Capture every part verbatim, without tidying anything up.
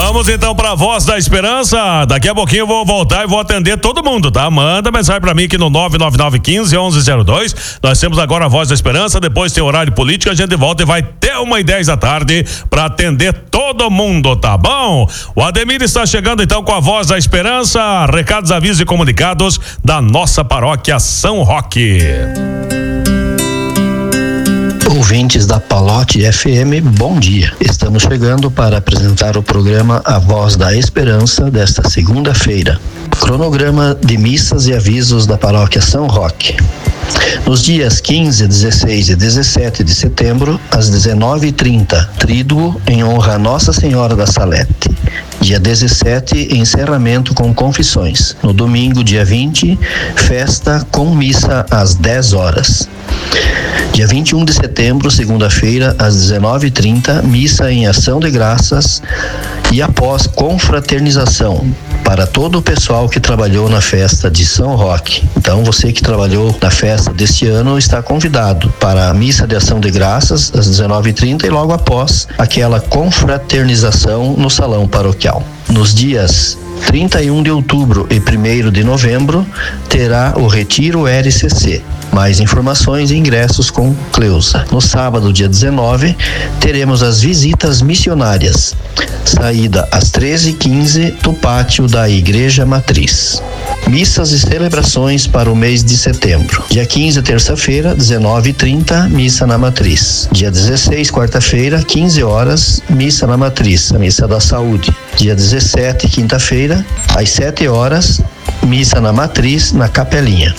Vamos então para a Voz da Esperança. Daqui a pouquinho eu vou voltar e vou atender todo mundo, tá? Manda mensagem para mim aqui no nove nove nove um cinco, onze zero dois. Nós temos agora a Voz da Esperança, depois tem horário político, a gente volta e vai até uma e dez da tarde para atender todo mundo, tá bom? O Ademir está chegando então com a Voz da Esperança, recados, avisos e comunicados da nossa paróquia São Roque. Ouvintes da Palote F M, bom dia. Estamos chegando para apresentar o programa A Voz da Esperança desta segunda-feira. Cronograma de missas e avisos da Paróquia São Roque. Nos dias quinze, dezesseis e dezessete de setembro, às dezenove e trinta, tríduo em honra a Nossa Senhora da Salete. Dia dezessete, encerramento com confissões. No domingo, dia vinte, festa com missa às dez horas. Dia vinte e um de setembro, segunda-feira, às dezenove e trinta, missa em ação de graças e após confraternização para todo o pessoal que trabalhou na festa de São Roque. Então, você que trabalhou na festa deste ano está convidado para a missa de ação de graças às dezenove e trinta e logo após aquela confraternização no salão paroquial. Nos dias trinta e um de outubro e primeiro de novembro terá o Retiro R C C. Mais informações e ingressos com Cleusa. No sábado, dia dezenove, teremos as visitas missionárias. Saída às treze e quinze do pátio da Igreja Matriz. Missas e celebrações para o mês de setembro. Dia quinze, terça-feira, dezenove e trinta, missa na Matriz. Dia dezesseis, quarta-feira, quinze horas, missa na Matriz, a missa da saúde. Dia dezessete, quinta-feira, às sete horas, missa na Matriz, na Capelinha.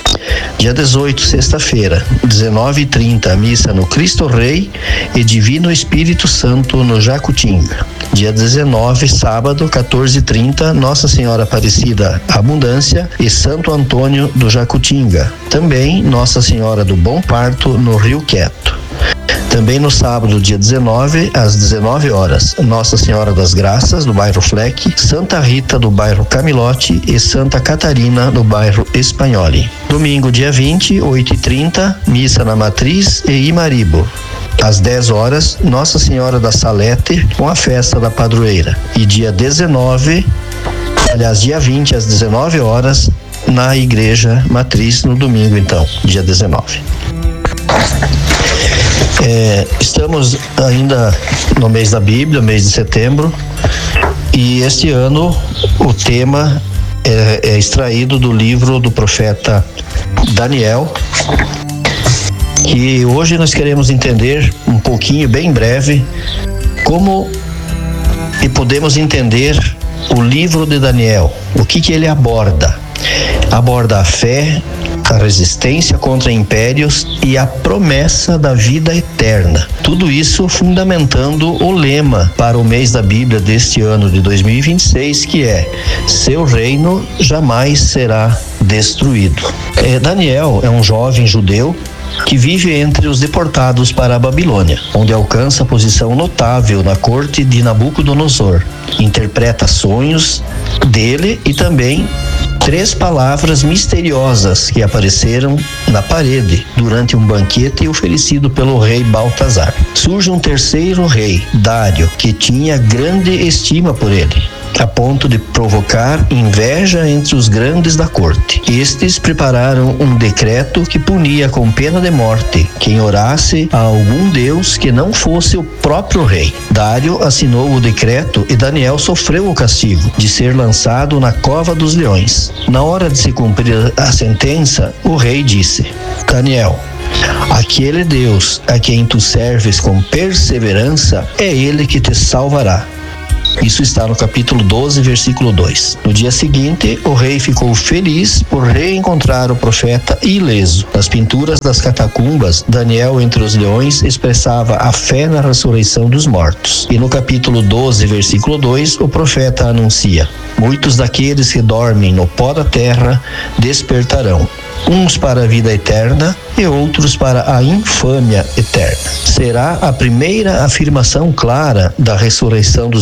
Dia dezoito, sexta-feira, dezenove e trinta, missa no Cristo Rei e Divino Espírito Santo no Jacutinga. Dia dezenove, sábado, quatorze e trinta, Nossa Senhora Aparecida Abundância e Santo Antônio do Jacutinga. Também Nossa Senhora do Bom Parto no Rio Quieto. Também no sábado, dia dezenove, às dezenove horas, Nossa Senhora das Graças, do bairro Fleck, Santa Rita, do bairro Camilote e Santa Catarina, do bairro Espanholi. Domingo, dia vinte, oito e trinta, missa na Matriz e Imaribo. Às dez horas, Nossa Senhora da Salete, com a festa da padroeira. E dia dezenove, aliás, dia vinte, às dezenove horas, na Igreja Matriz, no domingo, então, dia dezenove. É, estamos ainda no mês da Bíblia, mês de setembro, e este ano o tema é, é extraído do livro do profeta Daniel, e hoje nós queremos entender um pouquinho, bem breve, como e podemos entender o livro de Daniel, o que que ele aborda. Aborda a fé, a resistência contra impérios e a promessa da vida eterna. Tudo isso fundamentando o lema para o mês da Bíblia deste ano de dois mil e vinte e seis, que é: seu reino jamais será destruído. É, Daniel é um jovem judeu que vive entre os deportados para a Babilônia, onde alcança posição notável na corte de Nabucodonosor. Interpreta sonhos dele e também três palavras misteriosas que apareceram na parede durante um banquete oferecido pelo rei Baltazar. Surge um terceiro rei, Dário, que tinha grande estima por ele, a ponto de provocar inveja entre os grandes da corte. Estes prepararam um decreto que punia com pena de morte quem orasse a algum deus que não fosse o próprio rei. Dário assinou o decreto e Daniel sofreu o castigo de ser lançado na cova dos leões. Na hora de se cumprir a sentença, o rei disse: Daniel, aquele Deus a quem tu serves com perseverança é ele que te salvará. Isso está no capítulo doze, versículo dois. No dia seguinte, o rei ficou feliz por reencontrar o profeta ileso. Nas pinturas das catacumbas, Daniel entre os leões expressava a fé na ressurreição dos mortos. E no capítulo doze, versículo dois, o profeta anuncia: muitos daqueles que dormem no pó da terra despertarão, uns para a vida eterna e outros para a infâmia eterna. Será a primeira afirmação clara da ressurreição dos mortos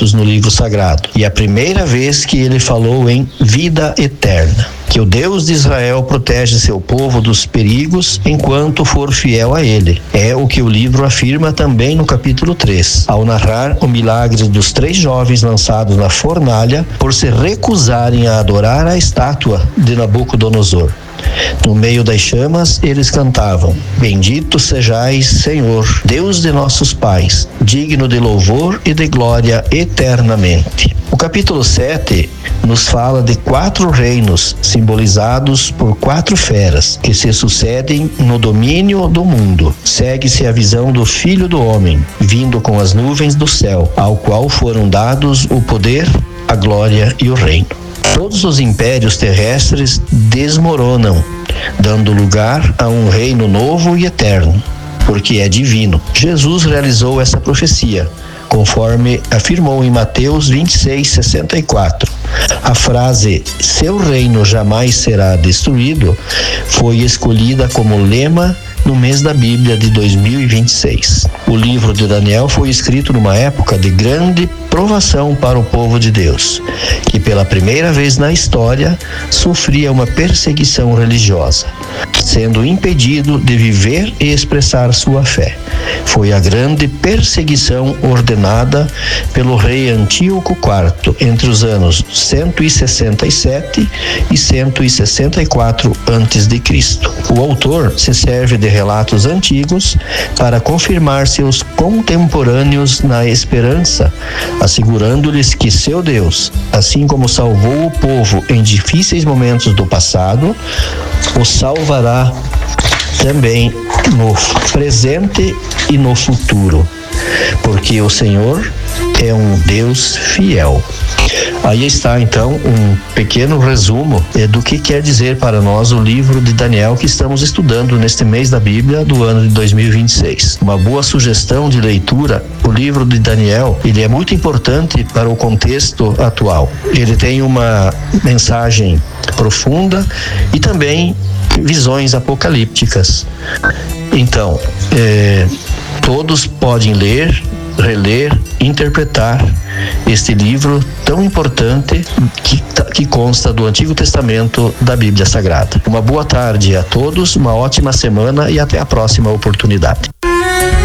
escritos no livro sagrado. E a primeira vez que ele falou em vida eterna. Que o Deus de Israel protege seu povo dos perigos enquanto for fiel a ele. É o que o livro afirma também no capítulo três, ao narrar o milagre dos três jovens lançados na fornalha por se recusarem a adorar a estátua de Nabucodonosor. No meio das chamas, eles cantavam: Bendito sejais, Senhor, Deus de nossos pais, digno de louvor e de glória eternamente. O capítulo sete nos fala de quatro reinos simbolizados por quatro feras que se sucedem no domínio do mundo. Segue-se a visão do Filho do Homem, vindo com as nuvens do céu, ao qual foram dados o poder, a glória e o reino. Todos os impérios terrestres desmoronam, dando lugar a um reino novo e eterno, porque é divino. Jesus realizou essa profecia, conforme afirmou em Mateus vinte e seis, sessenta e quatro. A frase "seu reino jamais será destruído" foi escolhida como lema no mês da Bíblia de dois mil e vinte e seis. O livro de Daniel foi escrito numa época de grande provação para o povo de Deus, que pela primeira vez na história sofria uma perseguição religiosa, sendo impedido de viver e expressar sua fé. Foi a grande perseguição ordenada pelo rei Antíoco quarto entre os anos cento e sessenta e sete e cento e sessenta e quatro antes de Cristo. O autor se serve de relatos antigos para confirmar seus contemporâneos na esperança, assegurando-lhes que seu Deus, assim como salvou o povo em difíceis momentos do passado, o salvará também no presente e no futuro, porque o Senhor é um Deus fiel. Aí está então um pequeno resumo é, do que quer dizer para nós o livro de Daniel que estamos estudando neste mês da Bíblia do ano de dois mil e vinte e seis. Uma boa sugestão de leitura: o livro de Daniel, ele é muito importante para o contexto atual. Ele tem uma mensagem profunda e também visões apocalípticas. Então, é, todos podem ler, reler, interpretar este livro tão importante que, que consta do Antigo Testamento da Bíblia Sagrada. Uma boa tarde a todos, uma ótima semana e até a próxima oportunidade.